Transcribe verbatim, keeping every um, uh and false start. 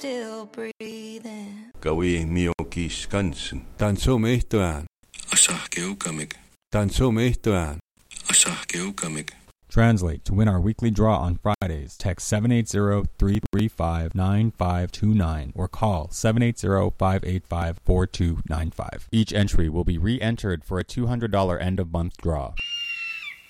still breathing. Gawi mioki skansen. Tansomeihtoään. Asahkeukamik. Tansomeihtoään. Asahkeukamik. Translate. To win our weekly draw on Fridays, text seven eight zero, three three five, nine five two nine or call seven eight zero, five eight five, four two nine five. Each entry will be re-entered for a two hundred dollars end-of-month draw.